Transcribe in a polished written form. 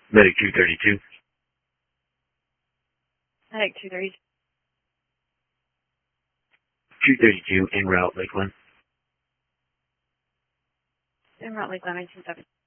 Medic 232. Medic 232. 232 en route Lakeland. En route Lakeland 1970.